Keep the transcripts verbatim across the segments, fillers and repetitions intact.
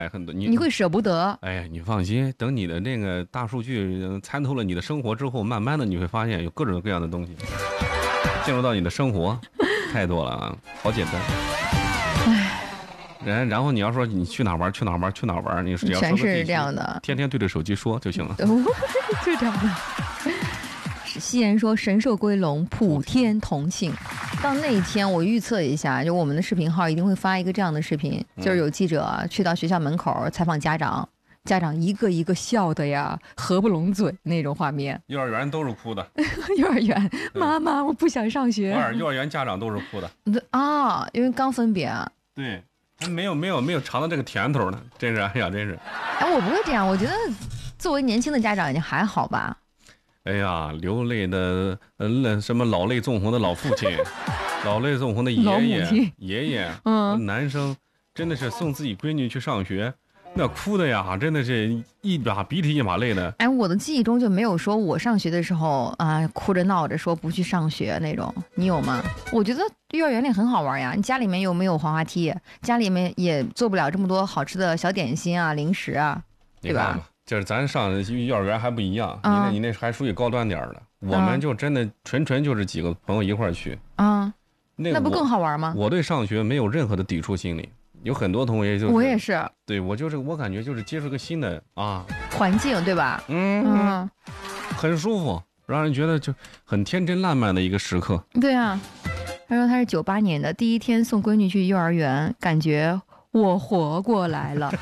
哎，很多你你会舍不得。 哎呀，你放心，等你的那个大数据参透了你的生活之后，慢慢的你会发现有各种各样的东西进入到你的生活，太多了啊，好简单。 唉， 然然后你要说你去哪玩去哪玩去哪玩，你只要说全是这样的， 天天对着手机说就行了。 就这样的。西人说神兽归笼，普天同庆。到那一天，我预测一下，就我们的视频号一定会发一个这样的视频，就是有记者去到学校门口采访家长，家长一个一个笑的呀，合不拢嘴那种画面。 幼儿园都是哭的。 幼儿园，妈妈，我不想上学。 幼儿幼儿园家长都是哭的。 啊，因为刚分别。 对，他没有没有没有尝到这个甜头呢，真是，哎呀，真是。 哎，我不会这样，我觉得作为年轻的家长已经还好吧。 哎呀，流泪的呃什么老泪纵横的老父亲，老泪纵横的爷爷爷爷，嗯，男生真的是送自己闺女去上学，那哭的呀，真的是一把鼻涕一把泪的。 哎，我的记忆中就没有说我上学的时候啊、呃、哭着闹着说不去上学那种，你有吗？我觉得幼儿园里很好玩呀，你家里面又没有滑滑梯，家里面也做不了这么多好吃的小点心啊、零食啊，对吧？ 就是咱上幼儿园还不一样，你那你那还属于高端点的，我们就真的纯纯就是几个朋友一块儿去啊，那不更好玩吗？ 我对上学没有任何的抵触心理，有很多同学就是我也是， 对我就是我感觉就是接触个新的啊环境，对吧？ 嗯嗯，很舒服，让人觉得就很天真烂漫的一个时刻。 对啊，他说他是九八年的，第一天送闺女去幼儿园，感觉我活过来了。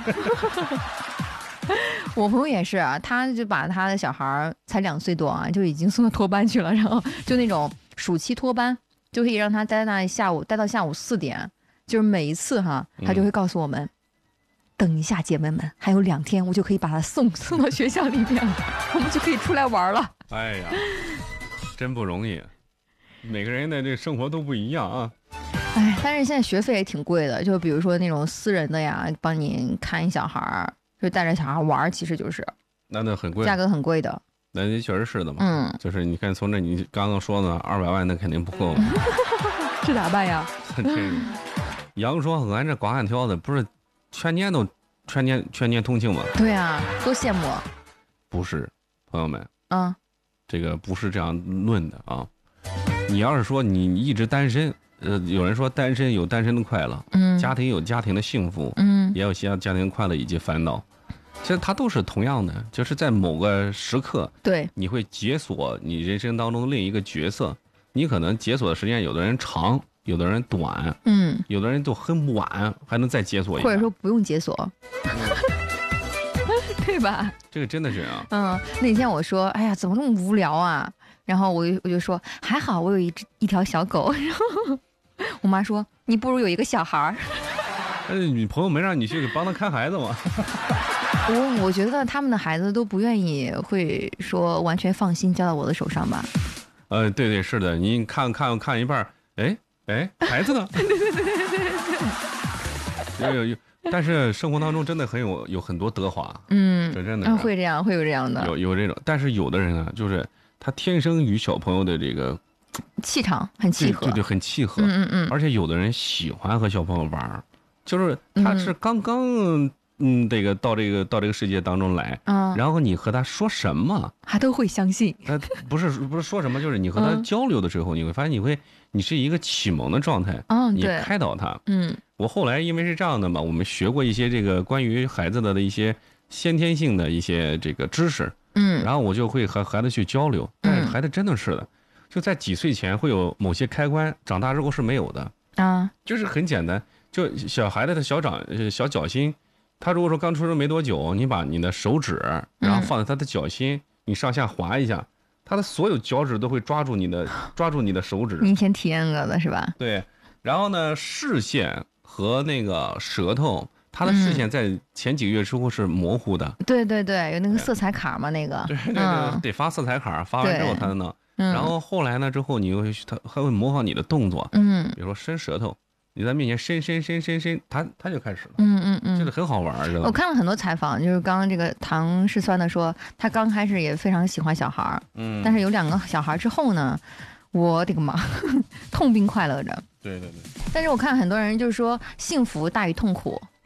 我朋友也是啊，他就把他的小孩才两岁多啊，就已经送到托班去了，然后就那种暑期托班，就可以让他待那下午待到下午四点，就是每一次哈，他就会告诉我们，嗯、等一下姐妹们，还有两天我就可以把他送送到学校里面了，我们就可以出来玩了。 哎呀，真不容易，每个人的这生活都不一样啊。 哎，但是现在学费也挺贵的，就比如说那种私人的呀，帮你看一小孩。就带着小孩玩，其实就是那那很贵， 价格很贵的。 那也确实是的嘛。 嗯， 就是你看，从这你刚刚说的二百万，那肯定不够。 这咋办呀？ 这杨说俺这光杆条子不是全年都全年全年同庆吗？ 对啊，多羡慕。 不是，朋友们， 嗯， 这个不是这样论的啊。你要是说你一直单身，呃，有人说单身有单身的快乐，嗯，家庭有家庭的幸福，嗯，也有些家庭快乐以及烦恼。其实它都是同样的，就是在某个时刻， 对， 你会解锁你人生当中另一个角色。你可能解锁的时间，有的人长，有的人短，嗯，有的人都很晚，还能再解锁一下， 或者说不用解锁，嗯、对吧？ 这个真的是啊。 嗯，那天我说，哎呀，怎么那么无聊啊？然后我我就说，还好我有一只一条小狗。然后我妈说，你不如有一个小孩儿。 哎，女朋友没让你去帮他看孩子吗？ 我我觉得他们的孩子都不愿意会说完全放心交到我的手上吧。 呃，对对是的，你看看看一半，哎哎，孩子呢？对对对对对。有有，但是生活当中真的很有有很多德华，嗯，这真的、 嗯、会这样，会有这样的， 有有这种，但是有的人啊，就是他天生与小朋友的这个气场很契合， 对 对, 对，很契合， 嗯嗯嗯， 而且有的人喜欢和小朋友玩，就是他是刚刚。嗯嗯，这个到这个到这个世界当中来，嗯，然后你和他说什么， 他都会相信。 他不是不是说什么，就是你和他交流的时候，嗯、你会发现你会你是一个启蒙的状态， 嗯， 你开导他。 嗯， 我后来因为是这样的嘛，我们学过一些这个关于孩子的的一些先天性的一些这个知识，嗯，然后我就会和孩子去交流，但是孩子真的是的，就在几岁前会有某些开关，长大之后是没有的啊，就是很简单，就小孩子的小掌小脚心。他如果说刚出生没多久，你把你的手指，然后放在他的脚心，嗯、你上下滑一下，他的所有脚趾都会抓住你的，抓住你的手指。 你以前体验过的是吧？ 对。然后呢，视线和那个舌头，他的视线在前几个月之后是模糊的。 嗯、对对对，有那个色彩卡嘛，那个。 对对对，嗯、得发色彩卡，发完之后他能。嗯、然后后来呢，之后你又他还会模仿你的动作，嗯，比如说伸舌头。你在面前伸伸伸伸伸，他他就开始了，嗯嗯嗯，就是很好玩，知道吗？ 我看了很多采访，就是刚刚这个唐世酸的说，他刚开始也非常喜欢小孩，嗯，但是有两个小孩之后呢，我的个妈，痛并快乐着。 对对对。 但是我看很多人就是说，幸福大于痛苦，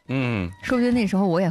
嗯， 说不定那时候我也